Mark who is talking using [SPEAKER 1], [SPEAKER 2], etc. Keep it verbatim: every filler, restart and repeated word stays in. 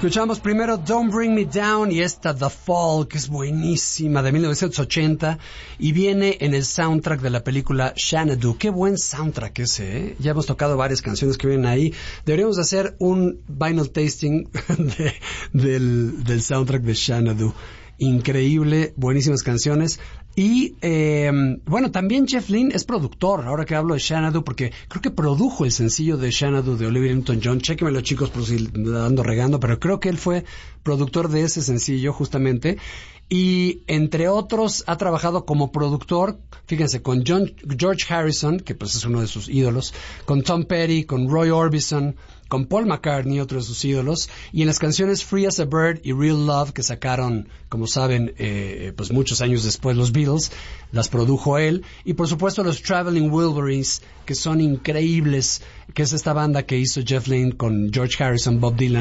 [SPEAKER 1] Escuchamos primero Don't Bring Me Down y esta The Fall, que es buenísima, de mil novecientos ochenta, y viene en el soundtrack de la película Xanadu. Qué buen soundtrack ese, ¿eh? Ya hemos tocado varias canciones que vienen ahí. Deberíamos hacer un vinyl tasting de, del, del soundtrack de Xanadu. Increíble, buenísimas canciones. Y, eh, bueno, también Jeff Lynne es productor, ahora que hablo de Xanadu, porque creo que produjo el sencillo de Xanadu de Olivia Newton-John. Chéquenmelo, chicos, por si la ando regando, pero creo que él fue productor de ese sencillo, justamente. Y, entre otros, ha trabajado como productor, fíjense, con John, George Harrison, que pues es uno de sus ídolos, con Tom Petty, con Roy Orbison, con Paul McCartney, otro de sus ídolos, y en las canciones Free as a Bird y Real Love, que sacaron, como saben, eh, pues muchos años después los Beatles, las produjo él, y por supuesto los Traveling Wilburys, que son increíbles, que es esta banda que hizo Jeff Lynne con George Harrison, Bob Dylan